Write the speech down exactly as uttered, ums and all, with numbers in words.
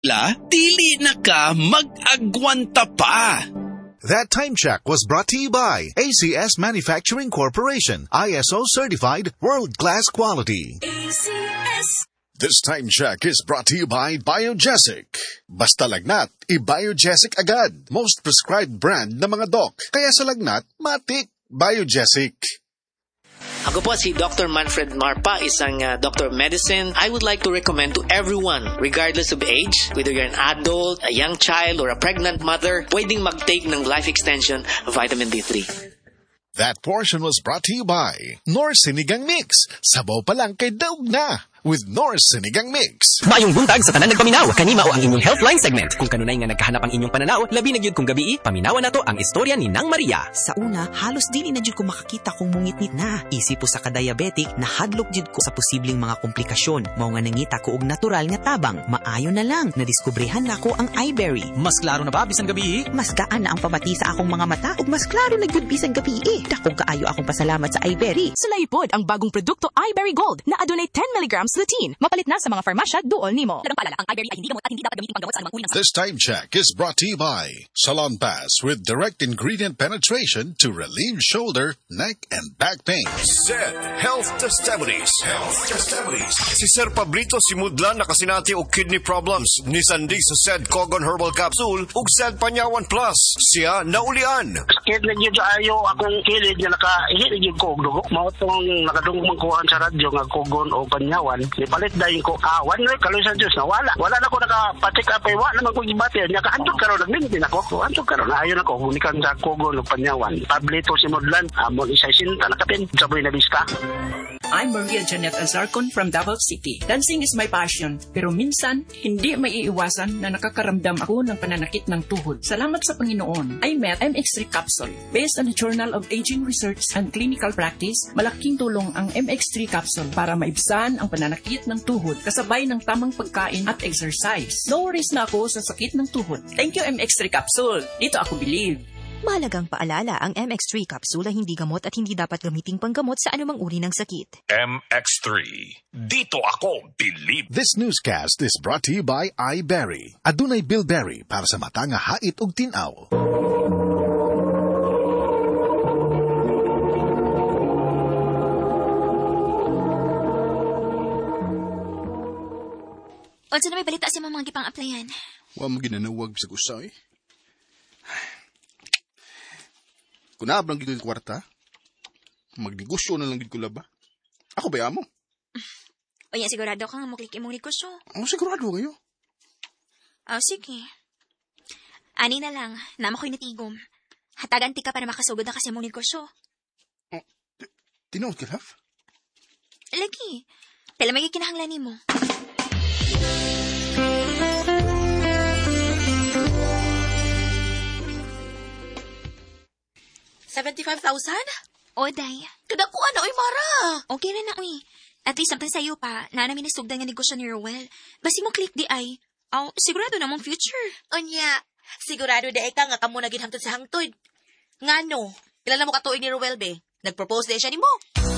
La, dili na ka mag-agwanta pa. That time check was brought to you by A C S Manufacturing Corporation, I S O certified, world-class quality. A C S. This time check is brought to you by Biogesic. Basta lagnat, i-Biogesic agad. Most prescribed brand ng mga doc. Kaya sa lagnat, matik. Biogesic. Ako po si Doctor Manfred Marpa, isang uh, doctor of medicine. I would like to recommend to everyone, regardless of age, whether you're an adult, a young child, or a pregnant mother, pwedeng mag-take ng Life Extension Vitamin D three. That portion was brought to you by North Sinigang Mix. Sabaw pa lang kay daog na with North Sinigang Mix. Maayong buntag sa tanan nagpaminaw, kanima o ang inyong Healthline segment. Kung kanunay nga nagkahanap ang inyong pananaw, labi na gyud kung gabi, paminawan nato ang istorya ni Nang Maria. Sa una, halos dili na jud ko makakita kung mungit-ngit na. Isip po sa ka-diabetic, nahadlok jud ko sa posibleng mga komplikasyon. Mao nga nangita ko og natural nga tabang. Maayo na lang, nadiskubrehan na ko ang iBerry. Mas klaro na ba bisan gabi? Mas gaan na ang pamati sa akong mga mata ug mas klaro na gyud bisan gabi. Dakong kaayo akong pasalamat sa iBerry. Sulaipod ang bagong produkto iBerry Gold na adunay ten milligrams lutein. Mapalit na sa mga farmasya duol nimo. Lagang paalala, ang iBerry ay hindi gamot at hindi dapat gamitin panggamot sa anumang uri ng sakit. This time check is brought to you by Salon Pass with direct ingredient penetration to relieve shoulder, neck, and back pain. Z Health Testimonies. Health Testimonies. Si Sir Pablito Simudlan nakasinati og kidney problems. Ni Sandy sa Z Cogon Herbal Capsule ug Z Panyawan Plus. Siya naulian. Sakit na gyud ayo akong kilid nga nakahili gyud ko og dugo. Mao tong nakadungog man kuhaan sa radyo nga Cogon o Panyawan. Ipalit dayon ko awan na kaloy sa Dios na wala. Wala na ko nakapatik apay wa naman ko gibati. Nya kaadto karon nagmintin ako. Anto karon ayon ako unikan sa Cogon o Panyawan. Pablito Simudlan amon isay sinta nakapin sa Buena Vista. I'm Maria Janet Azarcon from Davao City. Dancing is my passion, pero minsan, hindi maiiwasan na nakakaramdam ako ng pananakit ng tuhod. Salamat sa Panginoon, I met M X three Capsule. Based on the Journal of Aging Research and Clinical Practice, malaking tulong ang M X three Capsule para maibsan ang pananakit ng tuhod kasabay ng tamang pagkain at exercise. No worries na ako sa sakit ng tuhod. Thank you M X three Capsule. Dito ako believe. Mahalagang paalala, ang M X three capsule ay hindi gamot at hindi dapat gamiting panggamot sa anumang uri ng sakit. M X three. Dito ako believe. This newscast is brought to you by iBerry. Adunay bilberry para sa mata nga hait ug tin-aw. Unsa na may balita sa mga gipang-applyan? Wa mo ginanawag sa kusay. Kung naablang gito yung kwarta, magnegosyo na lang gito laba. Ako ba mo? O yan, sigurado ka nga mo klik imong negosyo. Ano sigurado kayo? Oh, sige. Ani na lang, nama ko'y natigom. Hatagan ti ka para makasugod na kasi mong negosyo. Oh, tinood ka, Raf? Lagi. Pala may kinahanglan ni mo. seventy-five thousand? O, day. Kadakuan na, oy, Mara. Okay na na, uy. At least, samtang sa'yo pa, na namin nasugdan nga negosyo ni Rowell. Basi mo click di ay. Oh, sigurado na mong future. Onya, sigurado di ay ka nga kamo naging hangtod sa hangtod. Nga no, ilan na mo katuig ni Rowell, be? Nag-propose din siya ni mo.